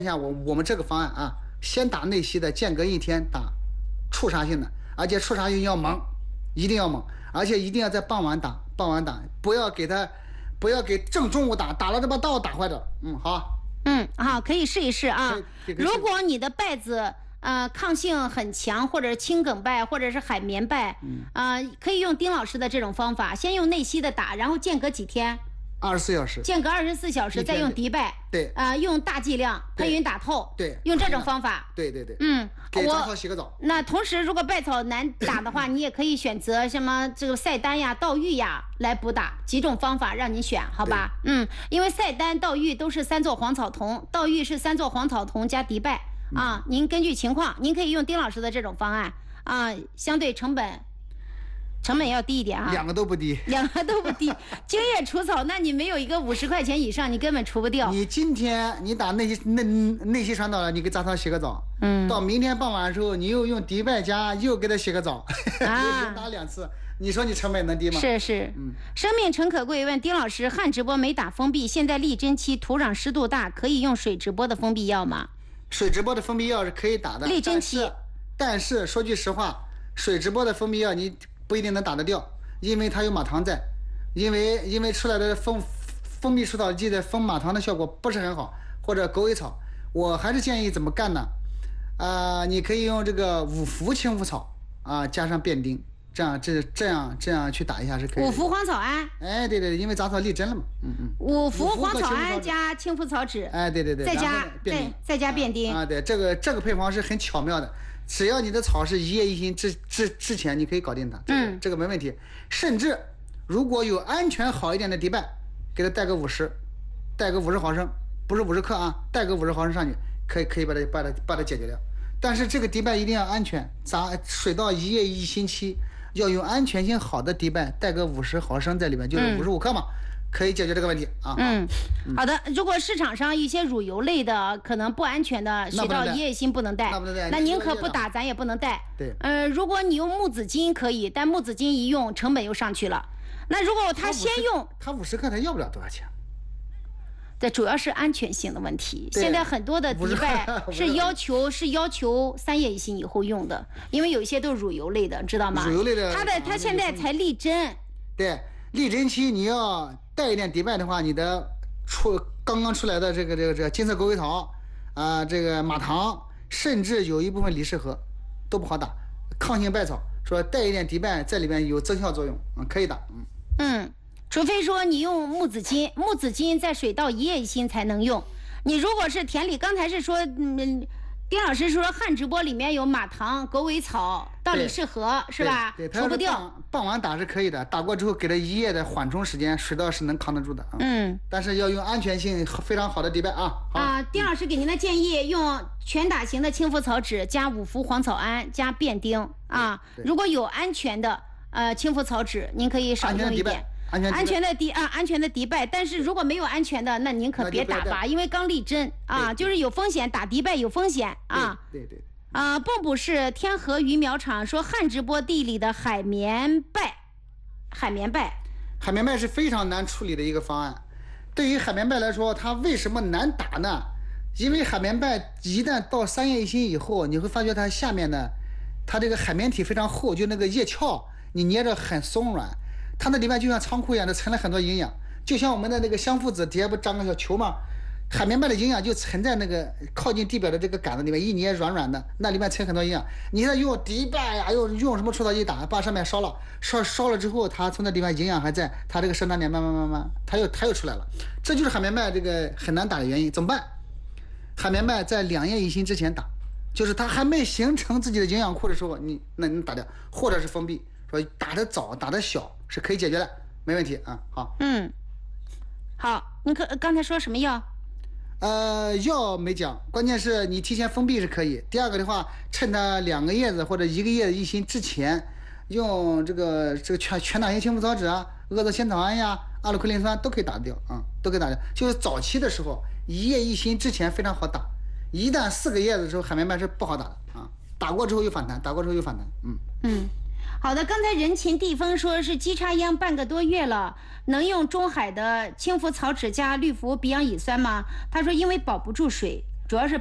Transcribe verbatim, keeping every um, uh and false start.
一下我我们这个方案啊，先打内息的，间隔一天打触杀性的，而且触杀性要猛，一定要猛，而且一定要在傍晚打，傍晚打，不要给他，不要给正中午打，打了这把道打坏的。嗯，好。 嗯，好，可以试一试啊。如果你的败子呃抗性很强，或者是青梗败，或者是海绵败，嗯，呃，可以用丁老师的这种方法，先用内息的打，然后间隔几天。 二十四小时， 间隔二十四小时，再用迪拜， 对， 啊、呃，用大剂量喷匀打透， 对， 用这种方法， 对对对， 嗯， 给杂草洗个澡。 那同时，如果败草难打的话，你也可以选择什么这个赛丹呀、道玉呀来补打，几种方法让你选，好吧？嗯，因为赛丹、道玉都是三座黄草酮，道玉是三座黄草酮加迪拜啊。您根据情况，您可以用丁老师的这种方案啊，相对成本。成本要低一点啊， 两个都不低， 两个都不低。经验除草，那你没有一个五十块钱以上，你根本除不掉。 你今天你打内内内息传导了，你给杂草洗个澡，嗯，到明天傍晚的时候，你又用迪拜加又给他洗个澡，啊，连打两次，你说你成本能低吗？ 是是，嗯。生命诚可贵问丁老师，旱直播没打封闭，现在立针期，土壤湿度大，可以用水直播的封闭药吗？ 水直播的封闭药是可以打的， 立针期， 但是，但是说句实话，水直播的封闭药你不一定能打得掉，因为它有马糖在，因为因为出来的封封闭除草剂的封马糖的效果不是很好，或者狗尾草，我还是建议怎么干呢？啊、呃，你可以用这个五氟青附草啊，加上变丁，这样这这样这样去打一下是可以的。 五氟黄草胺。 哎，对对，因为杂草立针了嘛，嗯嗯。 五氟黄草胺加青附草酯。 哎，对对对。 再加对再加变丁啊，对，这个这个配方是很巧妙的。只要你的草是一叶一心之之之前，你可以搞定它，这个、嗯，这个没问题。甚至如果有安全好一点的迪拜，给它带个五十，带个五十毫升，不是五十克啊，带个五十毫升上去，可以可以把它把它把它解决掉。但是这个迪拜一定要安全，咱水稻一叶一星期，要用安全性好的迪拜，带个五十毫升在里面，就是五十五克嘛。嗯，可以解决这个问题啊。 嗯，好的。如果市场上一些乳油类的可能不安全的水稻一叶心不能带， 那不能带， 那宁可不打，咱也不能带。 对。 呃，如果你用木子金可以，但木子金一用成本又上去了。那如果他先用， 他五十克他要不了多少钱？ 对，主要是安全性的问题。现在很多的迪拜是要求是要求三叶一心以后用的，因为有一些都是乳油类的，知道吗？ 乳油类的， 它的它现在才立针。 对，立针期你要带一点迪拜的话，你的出刚刚出来的这个这个这个金色狗尾草啊、呃，这个马糖，甚至有一部分李氏核都不好打，抗性败草，说带一点迪拜在里面有增效作用，嗯，可以打，嗯嗯，除非说你用木子金，木子金在水稻一叶一心才能用。你如果是田里，刚才是说，嗯。丁老师说旱直播里面有马糖、狗尾草、道理适合，是吧？ 对， 除不掉。 傍, 傍晚打是可以的，打过之后给它一夜的缓冲时间，水稻是能扛得住的啊。嗯，但是要用安全性非常好的迪拜啊。 啊，丁老师给您的建议，用全打型的青附草酯加五氟黄草胺加变丁啊。如果有安全的呃青附草酯，您可以少用一点。 安全安全的迪啊，安全的迪拜，但是如果没有安全的，那您可别打吧，因为刚立针啊，就是有风险，打迪拜有风险啊。 对 对, 对。 啊，蚌埠市天河鱼苗场说旱直播地里的海绵败，海绵败， 海绵败是非常难处理的一个方案。对于海绵败来说，它为什么难打呢？因为海绵败一旦到三叶一心以后，你会发觉它下面呢，它这个海绵体非常厚，就那个叶鞘你捏着很松软。它那里面就像仓库一样的存了很多营养，就像我们的那个香附子底下不长个小球吗？海绵败的营养就存在那个靠近地表的这个杆子里面，一捏软软的，那里面存很多营养。你再用迪拜呀，用用什么除草剂打，把上面烧了，烧烧了之后，它从那地方营养还在，它这个生长点慢慢慢慢，它又它又出来了。这就是海绵败这个很难打的原因。怎么办？海绵败在两叶一心之前打，就是它还没形成自己的营养库的时候，你那你打掉，或者是封闭。说打得早打得小是可以解决的，没问题啊。好， 嗯，好，你可刚才说什么药？ 呃，药没讲，关键是你提前封闭是可以。第二个的话，趁它两个叶子或者一个叶子一心之前，用这个这个全全打型青附草酯啊、阿唑仙草胺呀、阿鲁奎林酸都可以打掉啊、嗯，都可以打掉。就是早期的时候，一叶一心之前非常好打，一旦四个叶子的时候，海绵败是不好打的啊。打过之后又反弹，打过之后又反弹，嗯嗯。好的，刚才人情地风说是基插秧半个多月了，能用中海的青附草酯加氯氟比氧乙酸吗？他说因为保不住水， 主要是